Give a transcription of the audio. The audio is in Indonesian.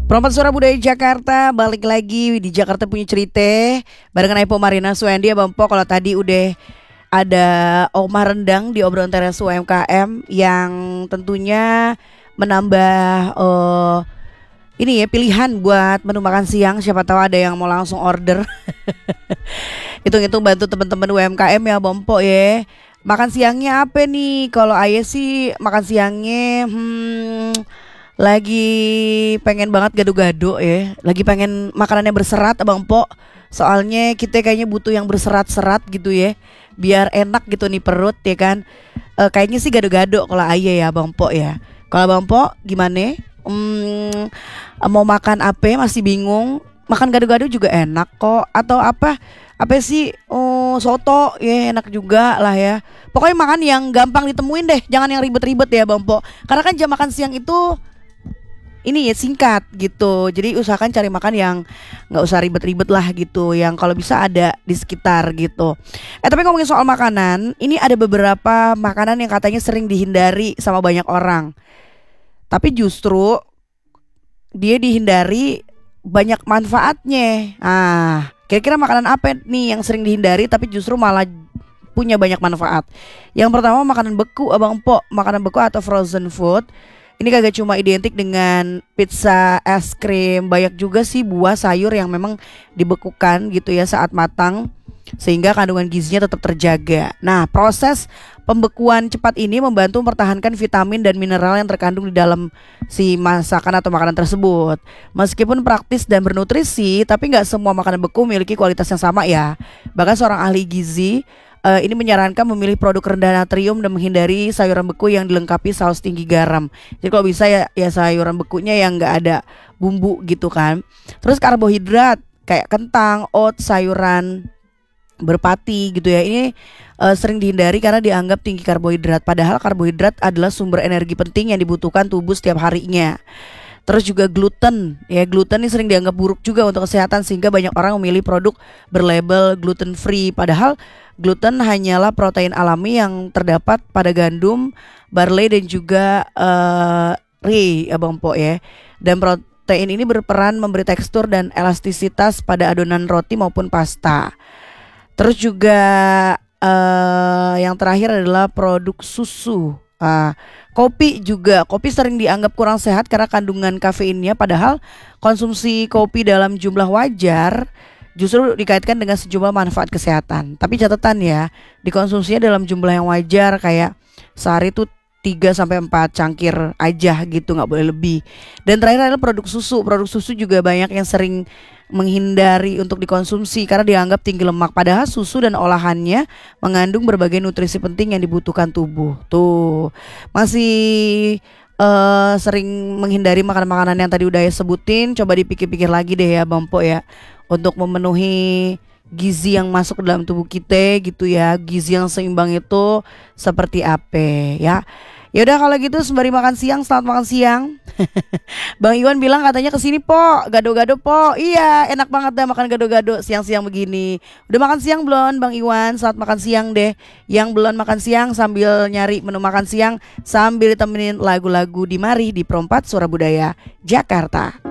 Perempat Suara Budaya Jakarta balik lagi di Jakarta Punya Cerita barengan Epo Marina Suendi ya Bampo. Kalau tadi udah ada Oma Rendang di obrolan teras UMKM yang tentunya menambah ini ya pilihan buat menu makan siang. Siapa tahu ada yang mau langsung order. Hitung-hitung bantu teman-teman UMKM ya Bampo ya. Makan siangnya apa nih? Kalau Ayah sih makan siangnya lagi pengen banget gado-gado ya. Lagi pengen makanan yang berserat Abang Po. Soalnya kita kayaknya butuh yang berserat-serat gitu ya, biar enak gitu nih perut ya kan. Kayaknya sih gado-gado kalau Ayah ya Abang Po ya. Kalau Abang Po gimana? Mau makan apa masih bingung. Makan gado-gado juga enak kok. Atau apa sih, soto ya enak juga lah ya. Pokoknya makan yang gampang ditemuin deh, jangan yang ribet-ribet ya Bang Po. Karena kan jam makan siang itu ini ya singkat gitu. Jadi usahakan cari makan yang nggak usah ribet-ribet lah gitu, yang kalau bisa ada di sekitar gitu. Tapi ngomongin soal makanan, ini ada beberapa makanan yang katanya sering dihindari sama banyak orang, tapi justru dia dihindari banyak manfaatnya. Kira-kira makanan apa nih yang sering dihindari tapi justru malah punya banyak manfaat? Yang pertama makanan beku Abang Po. Makanan beku atau frozen food ini kagak cuma identik dengan pizza, es krim, banyak juga sih buah sayur yang memang dibekukan gitu ya saat matang, sehingga kandungan gizinya tetap terjaga. Nah, proses pembekuan cepat ini membantu mempertahankan vitamin dan mineral yang terkandung di dalam si masakan atau makanan tersebut. Meskipun praktis dan bernutrisi, tapi nggak semua makanan beku memiliki kualitas yang sama ya. Bahkan seorang ahli gizi ini menyarankan memilih produk rendah natrium dan menghindari sayuran beku yang dilengkapi saus tinggi garam. Jadi kalau bisa ya sayuran bekunya yang nggak ada bumbu gitu kan. Terus karbohidrat kayak kentang, oats, sayuran berpati gitu ya. Ini sering dihindari karena dianggap tinggi karbohidrat. Padahal karbohidrat adalah sumber energi penting yang dibutuhkan tubuh setiap harinya. Terus juga gluten, ya gluten ini sering dianggap buruk juga untuk kesehatan, sehingga banyak orang memilih produk berlabel gluten free. Padahal gluten hanyalah protein alami yang terdapat pada gandum, barley dan juga rye Abang Po ya. Dan protein ini berperan memberi tekstur dan elastisitas pada adonan roti maupun pasta. Terus juga yang terakhir adalah produk susu. Kopi juga, kopi sering dianggap kurang sehat karena kandungan kafeinnya, padahal konsumsi kopi dalam jumlah wajar justru dikaitkan dengan sejumlah manfaat kesehatan. Tapi catatan ya, dikonsumsinya dalam jumlah yang wajar, kayak sehari itu 3-4 cangkir aja gitu, nggak boleh lebih. Dan terakhir adalah produk susu. Produk susu juga banyak yang sering menghindari untuk dikonsumsi karena dianggap tinggi lemak. Padahal susu dan olahannya mengandung berbagai nutrisi penting yang dibutuhkan tubuh. Tuh masih sering menghindari makanan-makanan yang tadi udah ya sebutin. Coba dipikir-pikir lagi deh ya Bang Po ya, untuk memenuhi gizi yang masuk ke dalam tubuh kita gitu ya. Gizi yang seimbang itu seperti apa ya. Ya udah kalau gitu sembari makan siang, selamat makan siang. Bang Iwan bilang katanya kesini Po, gado-gado Po. Iya enak banget dah makan gado-gado siang-siang begini. Udah makan siang belum Bang Iwan? Selamat makan siang deh. Yang belum makan siang sambil nyari menu makan siang, sambil ditemenin lagu-lagu di Mari di Perempat Suara Budaya Jakarta.